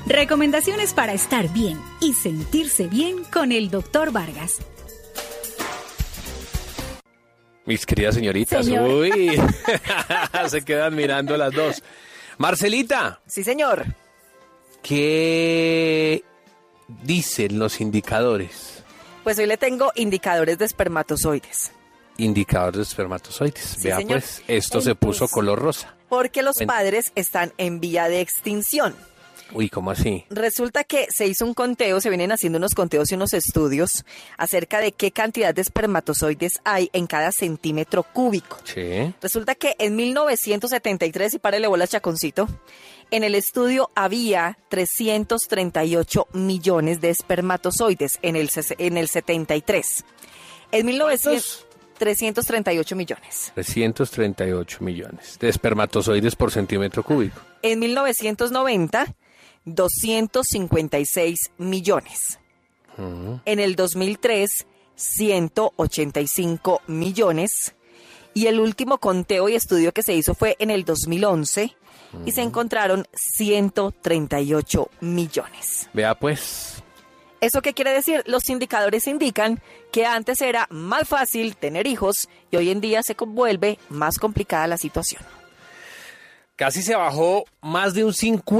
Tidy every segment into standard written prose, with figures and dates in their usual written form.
Recomendaciones para estar bien y sentirse bien con el Dr. Vargas. Mis queridas señoritas, Señor. uy, se quedan mirando las dos. Marcelita, Sí, señor. ¿qué dicen los indicadores? Pues hoy le tengo indicadores de espermatozoides. Indicadores de espermatozoides. Sí, Vea señor. pues, esto se puso color rosa. Porque los Bueno. padres están en vía de extinción. Uy, ¿cómo así? Resulta que se hizo un conteo, se vienen haciendo unos conteos y unos estudios acerca de qué cantidad de espermatozoides hay en cada centímetro cúbico. Sí. Resulta que en 1973, y párele bolas, Chaconcito, en el estudio había 338 millones de espermatozoides en el 73. En 1900, 338 millones. 338 millones de espermatozoides por centímetro cúbico. En 1990, 256 millones. En el 2003, 185 millones. Y el último conteo y estudio que se hizo fue en el 2011 y se encontraron 138 millones. Vea pues, ¿Eso qué quiere decir? Los indicadores indican que antes era más fácil tener hijos y hoy en día se vuelve más complicada la situación. casi se bajó más de un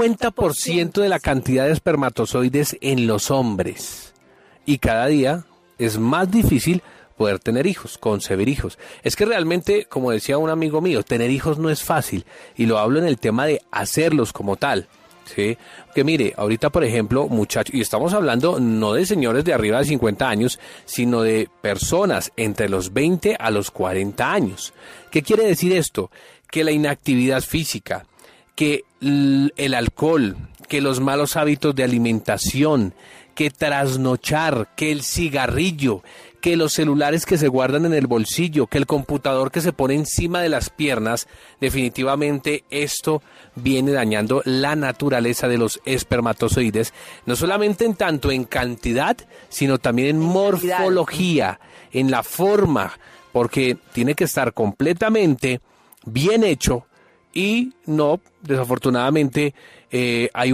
50% de la cantidad de espermatozoides en los hombres. Y cada día es más difícil poder tener hijos, concebir hijos. Es que realmente, como decía un amigo mío, tener hijos no es fácil. Y lo hablo en el tema de hacerlos como tal. ¿Sí? Que mire, ahorita por ejemplo, muchachos, y estamos hablando no de señores de arriba de 50 años, sino de personas entre los 20 a los 40 años. ¿Qué quiere decir esto? Que la inactividad física, que el alcohol, que los malos hábitos de alimentación, que trasnochar, que el cigarrillo, que los celulares que se guardan en el bolsillo, que el computador que se pone encima de las piernas, definitivamente esto viene dañando la naturaleza de los espermatozoides, no solamente en tanto en cantidad, sino también en morfología, en la forma, porque tiene que estar completamente bien hecho y no, desafortunadamente, hay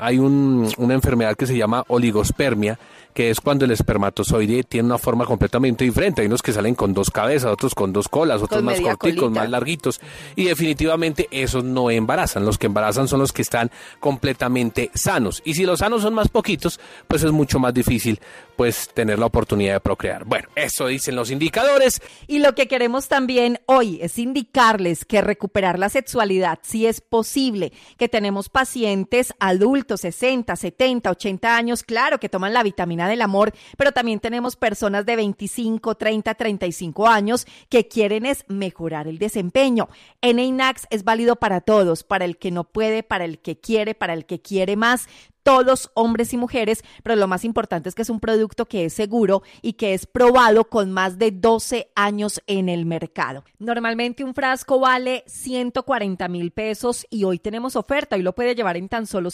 una enfermedad que se llama oligospermia, que es cuando el espermatozoide tiene una forma completamente diferente. Hay unos que salen con 2 cabezas, otros con 2 colas, otros Con más media corticos, colita. más larguitos. Y definitivamente esos no embarazan. Los que embarazan son los que están completamente sanos. Y si los sanos son más poquitos, pues es mucho más difícil pues tener la oportunidad de procrear. Bueno, eso dicen los indicadores. Y lo que queremos también hoy es indicarles que recuperar la sexualidad sí es posible, que tenemos pacientes adultos, 60, 70, 80 años, claro, que toman la vitamina del amor, pero también tenemos personas de 25, 30, 35 años que quieren es mejorar el desempeño. NANAX es válido para todos, para el que no puede, para el que quiere más. Todos, hombres y mujeres, pero lo más importante es que es un producto que es seguro y que es probado con más de 12 años en el mercado. Normalmente un frasco vale 140,000 pesos y hoy tenemos oferta. Hoy lo puede llevar en tan solo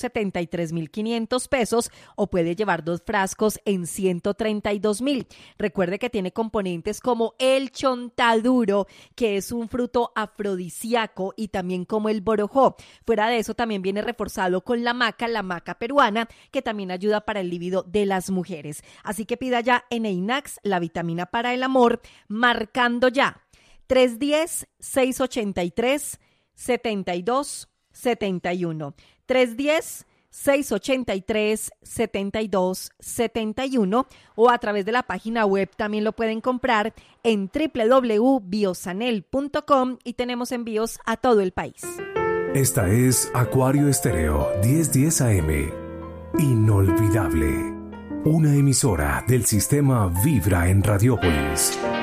73,500 pesos o puede llevar 2 frascos en 132,000. Recuerde que tiene componentes como el chontaduro, que es un fruto afrodisíaco, y también como el borojó. Fuera de eso también viene reforzado con la maca peruana, que también ayuda para el libido de las mujeres. Así que pida ya en NANAX la vitamina para el amor, marcando ya 310-683-7271. 310-683-7271 o a través de la página web también lo pueden comprar en www.biosanel.com y tenemos envíos a todo el país. Esta es Acuario Estéreo 1010 AM. Inolvidable. Una emisora del sistema Vibra en Radiópolis.